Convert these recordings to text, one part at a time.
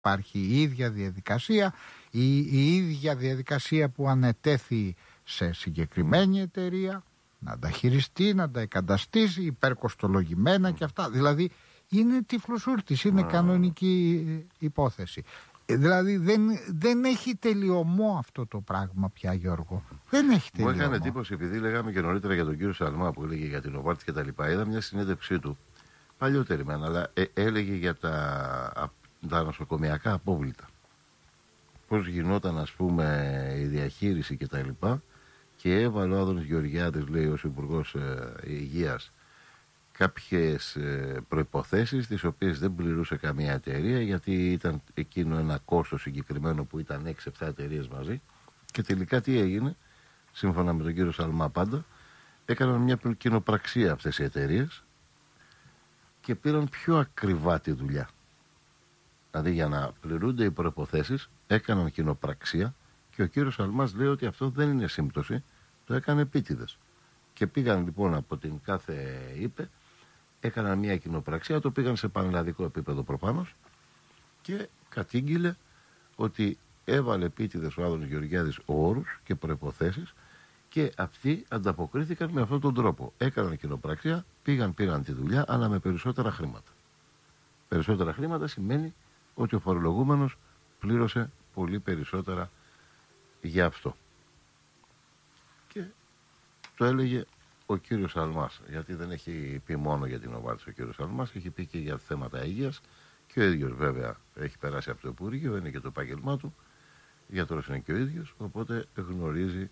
υπάρχει η ίδια διαδικασία, η ίδια διαδικασία που ανετέθη σε συγκεκριμένη εταιρεία, να τα χειριστεί, να τα εγκαταστήσει, υπερκοστολογημένα και αυτά. Δηλαδή είναι τυφλοσούρτης, είναι κανονική υπόθεση. Δηλαδή δεν έχει τελειωμό αυτό το πράγμα πια, Γιώργο. Δεν έχει τελειωμό. Μου έκανε εντύπωση, επειδή λέγαμε και νωρίτερα για τον κύριο Σαλμά που έλεγε για την Νοβάρτης και τα λοιπά. Είδα μια συνέντευξή του, παλιότερη μεν, αλλά έλεγε για τα νοσοκομιακά απόβλητα. Πώς γινόταν, ας πούμε, η διαχείριση και τα λοιπά. Και έβαλε ο Άδωνης Γεωργιάδης, λέει, ως Υπουργός Υγείας, κάποιες προϋποθέσεις τις οποίες δεν πληρούσε καμία εταιρεία, γιατί ήταν εκείνο ένα κόστος συγκεκριμένο που ήταν 6-7 εταιρείες μαζί. Και τελικά τι έγινε, σύμφωνα με τον κύριο Σαλμά πάντα, έκαναν μια κοινοπραξία αυτές οι εταιρείες και πήραν πιο ακριβά τη δουλειά. Δηλαδή για να πληρούνται οι προϋποθέσεις έκαναν κοινοπραξία και ο κύριος Σαλμάς λέει ότι αυτό δεν είναι σύμπτωση, το έκανε επίτηδες. Και πήγαν λοιπόν από την κάθε ΥΠΕ, έκαναν μια κοινοπραξία, το πήγαν σε πανελλαδικό επίπεδο προφανώς και κατήγγειλε ότι έβαλε επίτηδες ο Άδωνης Γεωργιάδης όρους και προϋποθέσεις και αυτοί ανταποκρίθηκαν με αυτόν τον τρόπο. Έκαναν κοινοπραξία, πήραν τη δουλειά, αλλά με περισσότερα χρήματα. Περισσότερα χρήματα σημαίνει ότι ο φορολογούμενος πλήρωσε πολύ περισσότερα για αυτό. Και το έλεγε ο κύριος Σαλμάς, γιατί δεν έχει πει μόνο για την Νοβάρτης ο κύριος Σαλμάς, έχει πει και για θέματα υγείας και ο ίδιος βέβαια έχει περάσει από το Υπουργείο, είναι και το επάγγελμά του, γιατρός είναι και ο ίδιος, οπότε γνωρίζει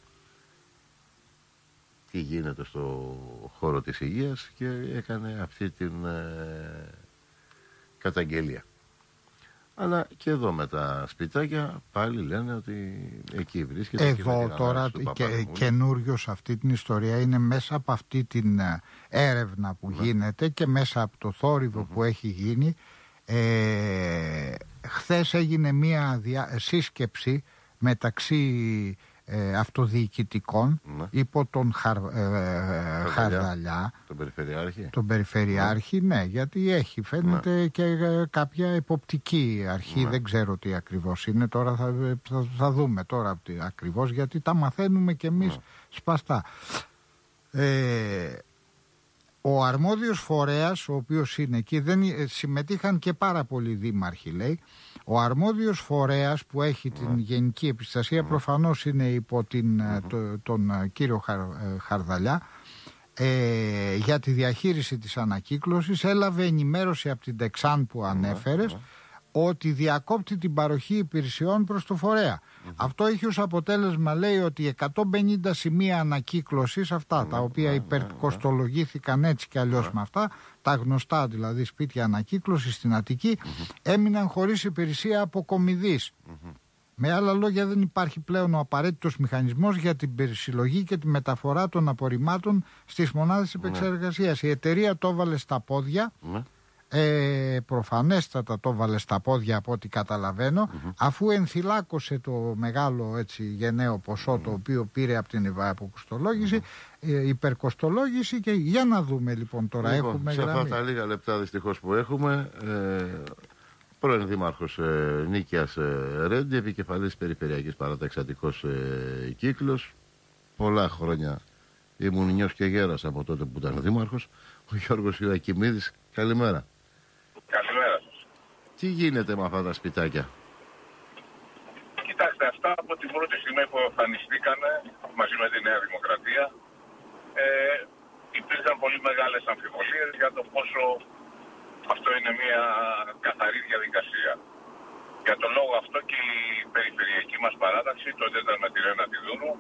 τι γίνεται στο χώρο της υγείας και έκανε αυτή την καταγγελία. Αλλά και εδώ με τα σπιτάκια πάλι λένε ότι εκεί βρίσκεται. Εδώ τώρα καινούριο σε αυτή την ιστορία είναι μέσα από αυτή την έρευνα που γίνεται και μέσα από το θόρυβο που έχει γίνει. Χθες έγινε μία σύσκεψη μεταξύ αυτοδιοικητικών υπό τον Χαρδαλιά, τον Περιφερειάρχη, ναι, γιατί έχει φαίνεται και κάποια εποπτική αρχή, δεν ξέρω τι ακριβώς είναι, τώρα θα δούμε τώρα ακριβώς, γιατί τα μαθαίνουμε και εμείς σπαστά. Ο αρμόδιος φορέας, ο οποίος είναι εκεί, συμμετείχαν και πάρα πολλοί δήμαρχοι, λέει. Ο αρμόδιος φορέας που έχει την γενική επιστασία προφανώς είναι υπό τον κύριο Χαρδαλιά, για τη διαχείριση της ανακύκλωσης. Έλαβε ενημέρωση από την Τεξάν που ανέφερες ότι διακόπτει την παροχή υπηρεσιών προς το φορέα. Αυτό έχει ως αποτέλεσμα, λέει, ότι 150 σημεία ανακύκλωσης, αυτά τα οποία υπερκοστολογήθηκαν έτσι κι αλλιώς με αυτά, τα γνωστά δηλαδή σπίτια ανακύκλωσης στην Αττική, έμειναν χωρίς υπηρεσία αποκομιδής. Με άλλα λόγια, δεν υπάρχει πλέον ο απαραίτητος μηχανισμός για την περισυλλογή και τη μεταφορά των απορριμμάτων στις μονάδες επεξεργασίας. Η εταιρεία το έβαλε στα πόδια. Προφανέστατα το βάλε στα πόδια από ό,τι καταλαβαίνω, αφού ενθυλάκωσε το μεγάλο έτσι γενναίο ποσό το οποίο πήρε από την αποκοστολόγηση, υπερκοστολόγηση. Και για να δούμε λοιπόν τώρα, έχουμε σε αυτά τα λίγα λεπτά δυστυχώς που έχουμε, πρώην Δήμαρχος Νίκαιας Ρέντι, επικεφαλής Περιφερειακής Παράταξης Αττικός Κύκλος, πολλά χρόνια ήμουν νιός και γέρας από τότε που ήταν Δήμαρχος, ο Γιώργος Ιωακιμίδης. Καλημέρα. Καλημέρα σας. Τι γίνεται με αυτά τα σπιτάκια? Κοιτάξτε, αυτά από την πρώτη στιγμή που εμφανιστήκανε μαζί με τη Νέα Δημοκρατία, υπήρχαν πολύ μεγάλες αμφιβολίες για το πόσο αυτό είναι μια καθαρή διαδικασία. Για τον λόγο αυτό και η περιφερειακή μας παράταξη, τότε ήταν με τη Ρένα Τιδούρου,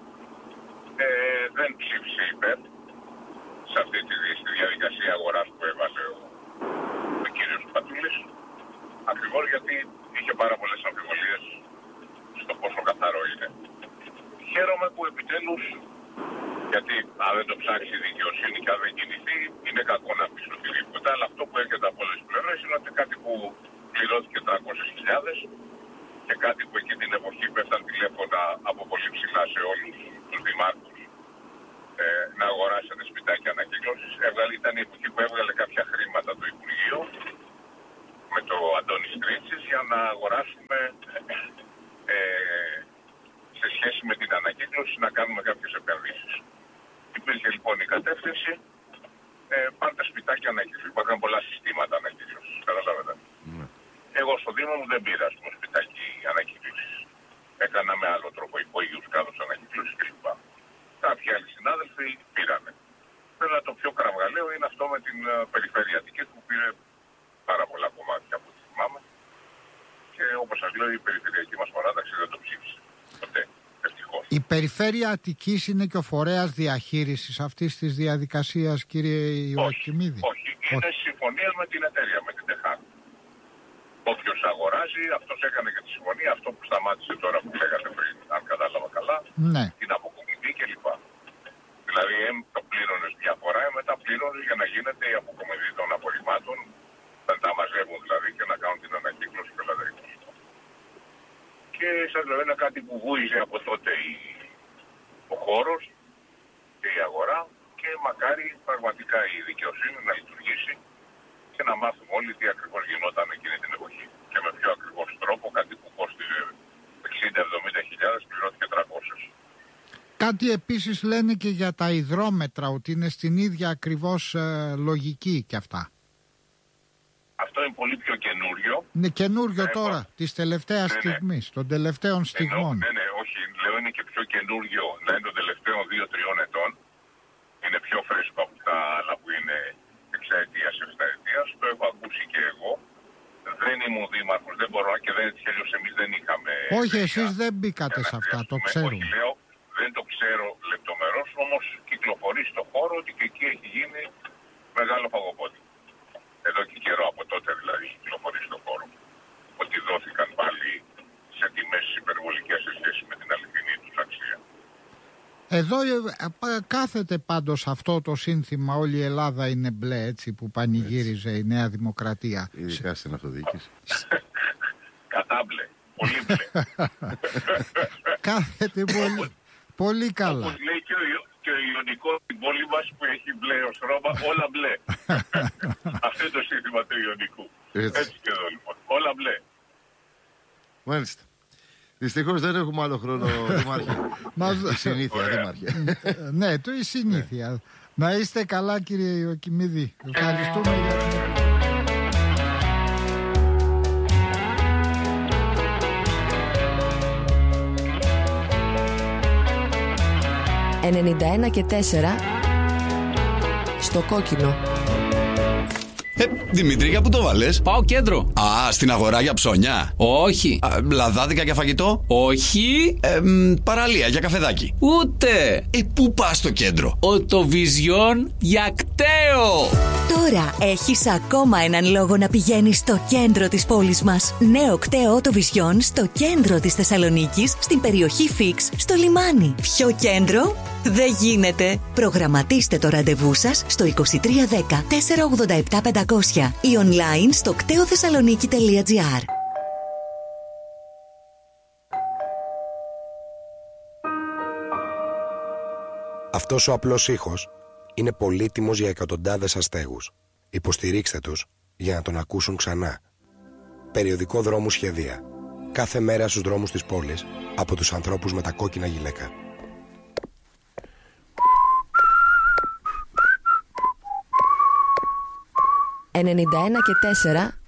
δεν ψήφισε υπέρ σε αυτή τη διαδικασία αγοράς που έβαλε ο κύριος Πατούλης, ακριβώς γιατί είχε πάρα πολλές αμφιβολίες στο πόσο καθαρό είναι. Χαίρομαι που επιτέλους, γιατί αν δεν το ψάξει η δικαιοσύνη και αν δεν κινηθεί, είναι κακό να πεις οτιδήποτε, αλλά αυτό που έρχεται από όλες τις πλευρές είναι ότι κάτι που πληρώθηκε 300.000 και κάτι που εκεί την εποχή πέφταν τηλέφωνα από πολύ ψηλά σε όλους τους δημάρχους να αγοράσετε σπιτάκια ανακύκλωσης. Ήταν η εποχή που έβγαλε κάποια χρήματα το Υπουργείο, με το Αντώνη Στρίτσης για να αγοράσουμε σε σχέση με την ανακύκλωση να κάνουμε κάποιες επενδύσεις. Υπήρχε λοιπόν η κατεύθυνση πάρτε σπιτάκια ανακύκλωση. Υπάρχουν πολλά συστήματα ανακύκλωσης. Καταλάβετε. Εγώ στο Δήμο μου δεν πήρα στο σπιτάκι ανακύκλωσης. Έκανα με άλλο τρόπο υπόγειους κάδους ανακύκλωσης κλπ. Κάποιοι άλλοι συνάδελφοι πήρανε. Βέβαια το πιο κραυγαλαίο είναι αυτό με την περιφερειατική που πήρε πάρα πολλά κομμάτια από ό,τι θυμάμαι. Και όπως σας λέω η περιφερειακή μας παράταξη δεν το ψήφισε. Ποτέ. Ευτυχώς. Η Περιφέρεια Αττικής είναι και ο φορέας διαχείρισης αυτής της διαδικασίας, κύριε Ιωακημίδη? Όχι. Είναι συμφωνία με την εταιρεία, με την ΤΕΧΑΝ. Όποιος αγοράζει, αυτός έκανε και τη συμφωνία. Αυτό που σταμάτησε τώρα που λέγατε πριν, αν κατάλαβα καλά, ναι, την αποκομιδή κλπ. Δηλαδή, το πλήρωνες μια φορά, μετά πλήρωνες για να γίνεται η αποκομιδή των απορριμμάτων, να τα μαζεύουν δηλαδή και να κάνουν την ανακύκλωση και όλα τα υπόλοιπα. Και σας λέω, είναι κάτι που βούιζε από τότε ο χώρος και η αγορά και μακάρι πραγματικά η δικαιοσύνη να λειτουργήσει και να μάθουμε όλοι τι ακριβώς γινόταν εκείνη την εποχή. Και με πιο ακριβώς τρόπο, κάτι που κόστιζε 60-70 χιλιάδες πληρώθηκε 300. Κάτι επίσης λένε και για τα υδρόμετρα, ότι είναι στην ίδια ακριβώς λογική κι αυτά. Αυτό είναι πολύ πιο καινούριο. Είναι καινούριο τώρα, της τελευταίας στιγμής, των τελευταίων στιγμών. Ναι, όχι, λέω είναι και πιο καινούριο, δηλαδή των τελευταίων 2-3 ετών. Είναι πιο φρέσκο από τα άλλα που είναι εξαετίας, 7ετίας. Το έχω ακούσει και εγώ. Δεν ήμουν δήμαρχος, δεν μπορώ και δεν έτσι αλλιώς εμείς δεν είχαμε... Όχι, εσείς δεν μπήκατε σε αυτά, το ξέρουμε. Όχι, λέω, δεν το ξέρω λεπτομερώς, όμως κυκλοφορεί στο χώρο ότι και εκεί έχει γίνει μεγάλο παγοπότη. Εδώ και καιρό από τότε δηλαδή κυκλοφορεί στο χώρο. Ότι δόθηκαν πάλι σε τιμές υπερβολικές σε σχέση με την αληθινή τους αξία. Εδώ κάθεται πάντως αυτό το σύνθημα «Όλη η Ελλάδα είναι μπλε», έτσι, που πανηγύριζε η Νέα Δημοκρατία. Ειδικά στην αυτοδιοίκηση. Κατά μπλε. Πολύ μπλε. Κάθεται πολύ καλά. Όπως λέει και ο Ιωνικός στην πόλη μας που έχει μπλε ως χρώμα, όλα μπλε. Αυτό είναι το σύνθημα του Ιωνικού. Έτσι και εδώ λοιπόν. Όλα μπλε. Μάλιστα. Δυστυχώς δεν έχουμε άλλο χρόνο, Δημάρχε. Η συνήθεια, Δημάρχε. Ναι, η συνήθεια. Να είστε καλά, κύριε Ιωακημίδη. Ευχαριστούμε για την... 91,4 στο κόκκινο. Δημήτρη, για πού το βάλες? Πάω κέντρο. Α, στην αγορά για ψώνια? Όχι. Λαδάδικα για φαγητό? Όχι. Παραλία για καφεδάκι? Ούτε. Πού πας στο κέντρο? Οτοβιζιόν για κταίο. Τώρα έχεις ακόμα έναν λόγο να πηγαίνεις στο κέντρο της πόλης μας. Νέο κταίο Οτοβιζιόν στο κέντρο της Θεσσαλονίκης, στην περιοχή Φίξ, στο λιμάνι. Πιο κέντρο δεν γίνεται. Προγραμματίστε το ραντεβού σας στο 2310 487 500 ή online στο κτεοθεσσαλονίκη.gr. Αυτός ο απλός ήχος είναι πολύτιμος για εκατοντάδες αστέγους. Υποστηρίξτε τους για να τον ακούσουν ξανά. Περιοδικό Δρόμου Σχεδία. Κάθε μέρα στους δρόμους της πόλης από τους ανθρώπους με τα κόκκινα γυλαίκα. 91,4